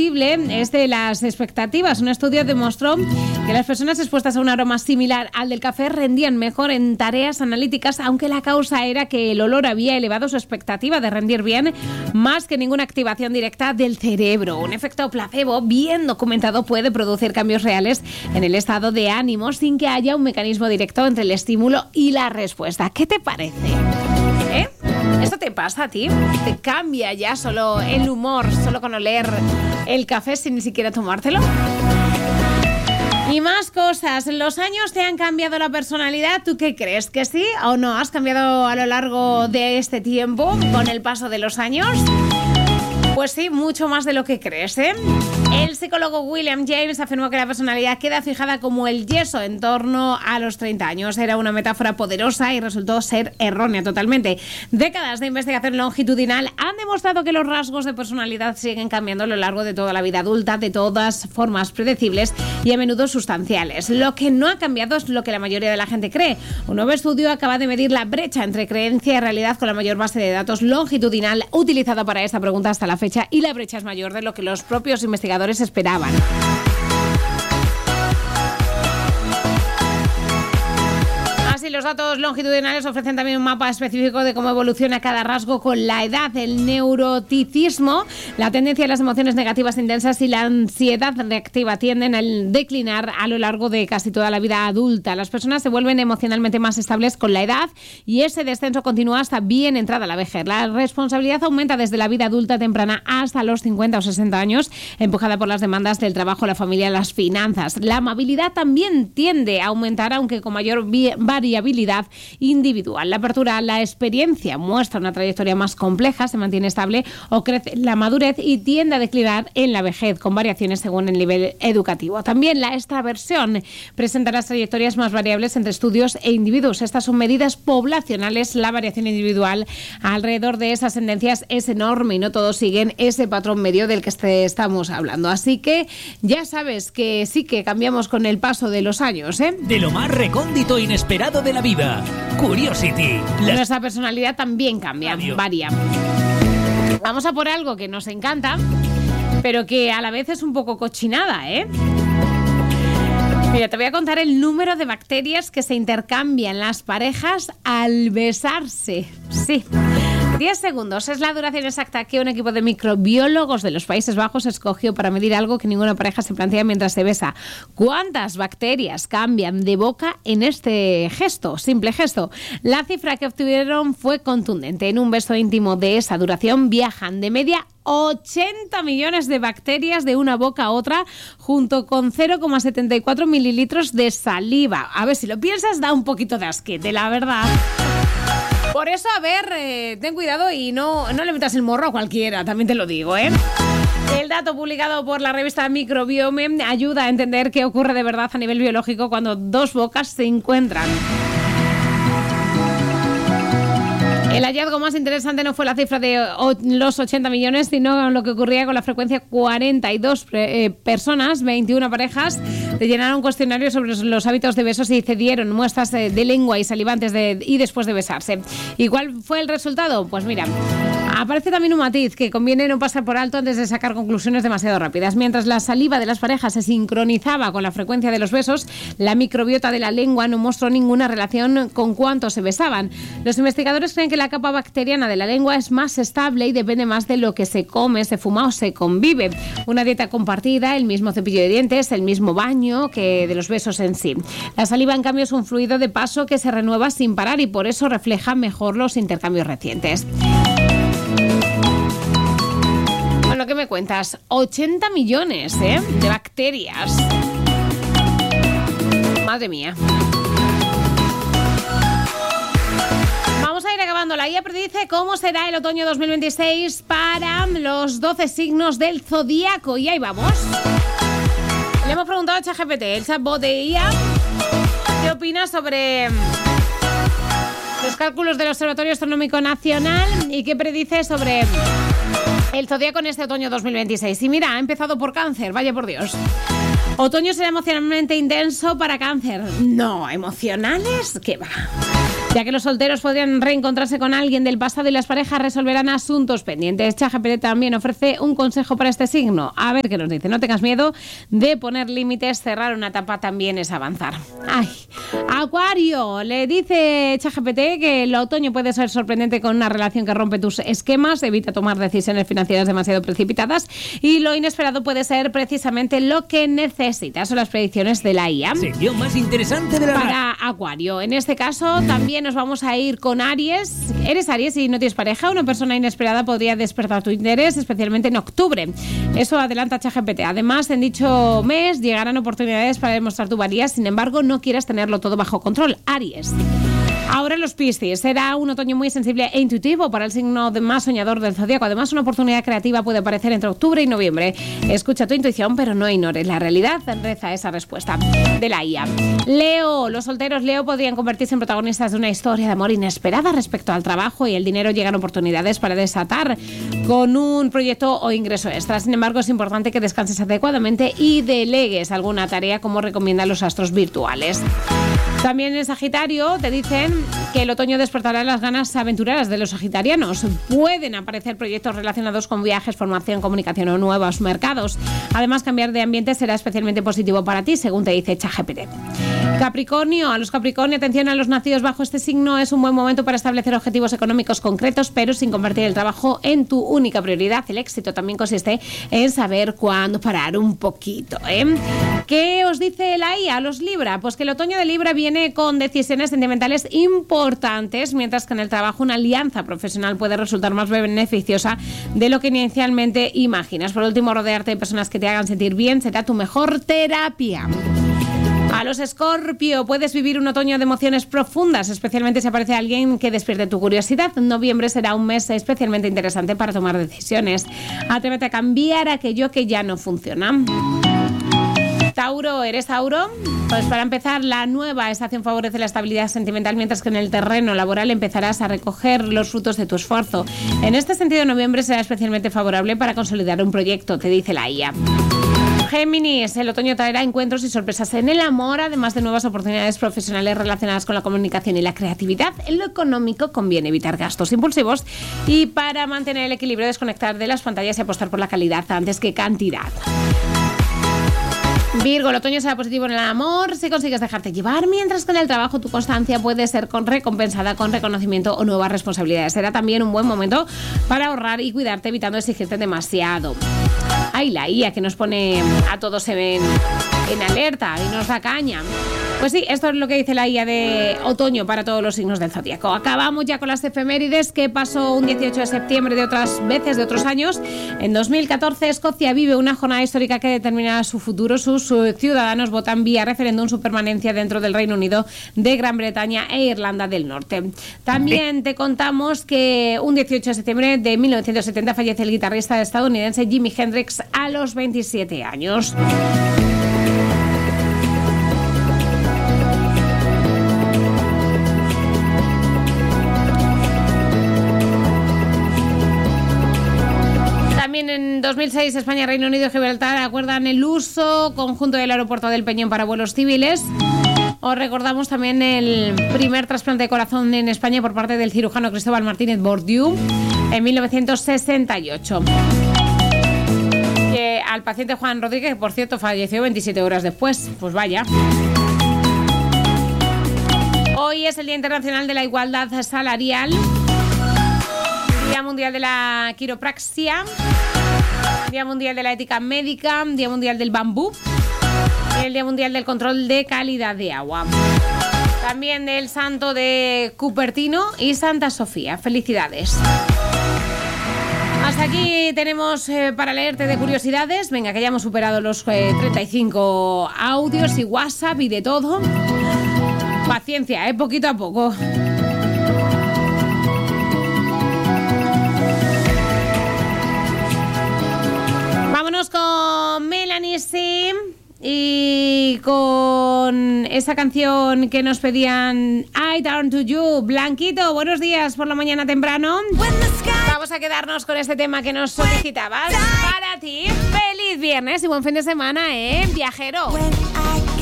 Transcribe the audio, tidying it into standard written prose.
posible es de las expectativas. Un estudio demostró que las personas expuestas a un aroma similar al del café rendían mejor en tareas analíticas, aunque la causa era que el olor había elevado su expectativa de rendir bien más que ninguna activación directa del cerebro. Un efecto placebo bien documentado puede producir cambios reales en el estado de ánimo sin que haya un mecanismo directo entre el estímulo y la respuesta. ¿Qué te parece? ¿Esto te pasa a ti? ¿Te cambia ya solo el humor, solo con oler el café sin ni siquiera tomártelo? Y más cosas. ¿Los años te han cambiado la personalidad? ¿Tú qué crees? ¿Que sí o no? ¿Has cambiado a lo largo de este tiempo con el paso de los años? Pues sí, mucho más de lo que crees, ¿eh? El psicólogo William James afirmó que la personalidad queda fijada como el yeso en torno a los 30 años. Era una metáfora poderosa y resultó ser errónea totalmente. Décadas de investigación longitudinal han demostrado que los rasgos de personalidad siguen cambiando a lo largo de toda la vida adulta, de todas formas predecibles y a menudo sustanciales. Lo que no ha cambiado es lo que la mayoría de la gente cree. Un nuevo estudio acaba de medir la brecha entre creencia y realidad con la mayor base de datos longitudinal utilizada para esta pregunta hasta la fecha, y la brecha es mayor de lo que los propios investigadores esperaban. Así, los datos longitudinales ofrecen también un mapa específico de cómo evoluciona cada rasgo con la edad. El neuroticismo, la tendencia a las emociones negativas intensas y la ansiedad reactiva tienden a declinar a lo largo de casi toda la vida adulta. Las personas se vuelven emocionalmente más estables con la edad y ese descenso continúa hasta bien entrada la vejez. La responsabilidad aumenta desde la vida adulta temprana hasta los 50 o 60 años, empujada por las demandas del trabajo, la familia, las finanzas. La amabilidad también tiende a aumentar, aunque con mayor variabilidad individual. La apertura a la experiencia muestra una trayectoria más compleja, se mantiene estable o crece en la madurez y tiende a declinar en la vejez, con variaciones según el nivel educativo. También la extraversión presenta las trayectorias más variables entre estudios e individuos. Estas son medidas poblacionales. La variación individual alrededor de esas tendencias es enorme y no todos siguen ese patrón medio del que estamos hablando. Así que ya sabes que sí que cambiamos con el paso de los años, ¿eh? De lo más recóndito e inesperado de la vida. Curiosity. Nuestra personalidad también cambia, varía. Vamos a por algo que nos encanta, pero que a la vez es un poco cochinada, ¿eh? Mira, te voy a contar el número de bacterias que se intercambian las parejas al besarse. Sí. 10 segundos es la duración exacta que un equipo de microbiólogos de los Países Bajos escogió para medir algo que ninguna pareja se plantea mientras se besa. ¿Cuántas bacterias cambian de boca en este gesto, simple gesto? La cifra que obtuvieron fue contundente. En un beso íntimo de esa duración viajan de media 80 millones de bacterias de una boca a otra, junto con 0,74 mililitros de saliva. A ver, si lo piensas, da un poquito de asquete, la verdad. Por eso, a ver, ten cuidado y no le metas el morro a cualquiera, también te lo digo, ¿eh? El dato publicado por la revista Microbiome ayuda a entender qué ocurre de verdad a nivel biológico cuando dos bocas se encuentran. El hallazgo más interesante no fue la cifra de los 80 millones, sino lo que ocurría con la frecuencia. 42 personas, 21 parejas, llenaron un cuestionario sobre los hábitos de besos y cedieron muestras de lengua y saliva antes y después de besarse. ¿Y cuál fue el resultado? Pues mira, aparece también un matiz que conviene no pasar por alto antes de sacar conclusiones demasiado rápidas. Mientras la saliva de las parejas se sincronizaba con la frecuencia de los besos, la microbiota de la lengua no mostró ninguna relación con cuánto se besaban. Los investigadores creen que la capa bacteriana de la lengua es más estable y depende más de lo que se come, se fuma o se convive. Una dieta compartida, el mismo cepillo de dientes, el mismo baño que de los besos en sí. La saliva, en cambio, es un fluido de paso que se renueva sin parar y por eso refleja mejor los intercambios recientes. Bueno, ¿qué me cuentas? 80 millones, de bacterias. Madre mía. Vamos a ir acabando. La guía predice cómo será el otoño 2026 para los 12 signos del zodíaco. Y ahí vamos. Le hemos preguntado a ChatGPT, el chatbot de IA, qué opina sobre los cálculos del Observatorio Astronómico Nacional y qué predice sobre el zodíaco en este otoño 2026. Y mira, ha empezado por Cáncer, vaya por Dios. Otoño será emocionalmente intenso para Cáncer. No, emocionales, ¿qué va? Ya que los solteros podrían reencontrarse con alguien del pasado y las parejas resolverán asuntos pendientes. ChatGPT también ofrece un consejo para este signo. A ver qué nos dice. No tengas miedo de poner límites, cerrar una etapa también es avanzar. Ay, Acuario, le dice ChatGPT que el otoño puede ser sorprendente con una relación que rompe tus esquemas, evita tomar decisiones financieras demasiado precipitadas y lo inesperado puede ser precisamente lo que necesitas. Son las predicciones de la IA. Sección más interesante de la Para Acuario. En este caso también nos vamos a ir con Aries. Eres Aries y no tienes pareja. Una persona inesperada podría despertar tu interés, especialmente en octubre. Eso adelanta ChatGPT. Además, en dicho mes llegarán oportunidades para demostrar tu valía. Sin embargo, no quieras tenerlo todo bajo control. Aries. Ahora los Piscis. Será un otoño muy sensible e intuitivo para el signo más soñador del zodiaco. Además, una oportunidad creativa puede aparecer entre octubre y noviembre. Escucha tu intuición, pero no ignores la realidad. Reza esa respuesta de la IA. Leo. Los solteros Leo podrían convertirse en protagonistas de una historia de amor inesperada respecto al trabajo y el dinero. Llegan oportunidades para desatar con un proyecto o ingreso extra. Sin embargo, es importante que descanses adecuadamente y delegues alguna tarea como recomiendan los astros virtuales. También en Sagitario te dicen que el otoño despertará las ganas aventureras de los sagitarianos. Pueden aparecer proyectos relacionados con viajes, formación, comunicación o nuevos mercados. Además, cambiar de ambiente será especialmente positivo para ti, según te dice ChatGPT. Capricornio. A los Capricornio, atención a los nacidos bajo este signo, es un buen momento para establecer objetivos económicos concretos, pero sin convertir el trabajo en tu única prioridad. El éxito también consiste en saber cuándo parar un poquito, ¿eh? ¿Qué os dice la IA a los Libra? Pues que el otoño de Libra viene con decisiones sentimentales importantes, mientras que en el trabajo una alianza profesional puede resultar más beneficiosa de lo que inicialmente imaginas. Por último, rodearte de personas que te hagan sentir bien será tu mejor terapia. A los Escorpio, puedes vivir un otoño de emociones profundas, especialmente si aparece alguien que despierte tu curiosidad. Noviembre será un mes especialmente interesante para tomar decisiones. Atrévete a cambiar aquello que ya no funciona. Tauro, ¿eres Tauro? Pues para empezar, la nueva estación favorece la estabilidad sentimental, mientras que en el terreno laboral empezarás a recoger los frutos de tu esfuerzo. En este sentido, noviembre será especialmente favorable para consolidar un proyecto, te dice la IA. Géminis, el otoño traerá encuentros y sorpresas en el amor, además de nuevas oportunidades profesionales relacionadas con la comunicación y la creatividad. En lo económico conviene evitar gastos impulsivos y para mantener el equilibrio desconectar de las pantallas y apostar por la calidad antes que cantidad. Virgo, el otoño será positivo en el amor si consigues dejarte llevar, mientras que en el trabajo tu constancia puede ser recompensada con reconocimiento o nuevas responsabilidades. Será también un buen momento para ahorrar y cuidarte, evitando exigirte demasiado. Ay, la IA que nos pone a todos en alerta y nos da caña. Pues sí, esto es lo que dice la IA de otoño para todos los signos del zodiaco. Acabamos ya con las efemérides. ¿Qué pasó un 18 de septiembre de otras veces, de otros años? En 2014, Escocia vive una jornada histórica que determinará su futuro. Sus ciudadanos votan vía referéndum su permanencia dentro del Reino Unido, de Gran Bretaña e Irlanda del Norte. También te contamos que un 18 de septiembre de 1970 fallece el guitarrista estadounidense Jimi Hendrix a los 27 años. También en 2006, España, Reino Unido y Gibraltar acuerdan el uso conjunto del aeropuerto del Peñón para vuelos civiles. Os recordamos también el primer trasplante de corazón en España por parte del cirujano Cristóbal Martínez Bordiú en 1968. Que al paciente Juan Rodríguez, que por cierto falleció 27 horas después. Pues vaya. Hoy es el Día Internacional de la Igualdad Salarial, Día Mundial de la Quiropraxia, Día Mundial de la Ética Médica, Día Mundial del Bambú y el Día Mundial del Control de Calidad de Agua. También del Santo de Cupertino y Santa Sofía. Felicidades. Hasta aquí tenemos para leerte de curiosidades. Venga, que ya hemos superado los 35 audios y WhatsApp y de todo. Paciencia, poquito a poco. Vámonos con Melanie C. Y con esa canción que nos pedían, I Turn to You. Blanquito, buenos días por la mañana temprano. Vamos a quedarnos con este tema que nos solicitabas. Para ti, feliz viernes y buen fin de semana, viajero.